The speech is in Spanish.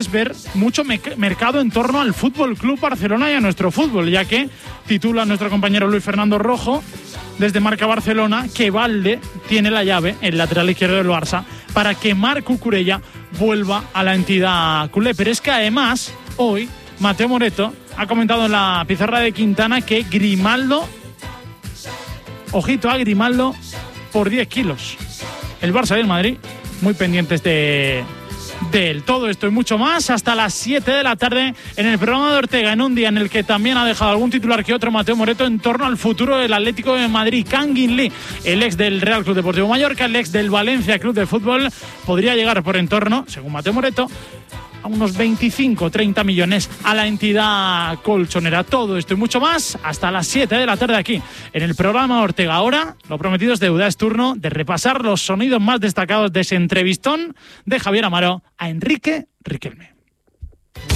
es ver mucho mercado en torno al Fútbol Club Barcelona y a nuestro fútbol, ya que titula nuestro compañero Luis Fernando Rojo desde Marca Barcelona que Valde tiene la llave, el lateral izquierdo del Barça, para que Marc Cucurella vuelva a la entidad culé. Pero es que además, hoy, Mateo Moreto ha comentado en la pizarra de Quintana que Grimaldo, ojito a Grimaldo, por 10 kilos. El Barça y el Madrid muy pendientes de él. Todo esto y mucho más hasta las 7 de la tarde en el programa de Ortega, en un día en el que también ha dejado algún titular que otro Mateo Moreto en torno al futuro del Atlético de Madrid. Kang In Lee, el ex del Real Club Deportivo Mallorca, el ex del Valencia Club de Fútbol, podría llegar por en torno, según Mateo Moreto, a unos 25-30 millones a la entidad colchonera. Todo esto y mucho más hasta las 7 de la tarde aquí en el programa Ortega. Ahora, lo prometido es deuda, es turno de repasar los sonidos más destacados de ese entrevistón de Javier Amaro a Enrique Riquelme.